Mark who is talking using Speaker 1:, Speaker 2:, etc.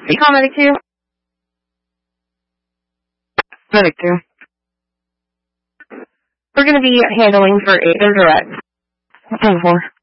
Speaker 1: You call Medic 2? Medic 2. We're going to be handling for 8 or direct. 10-4.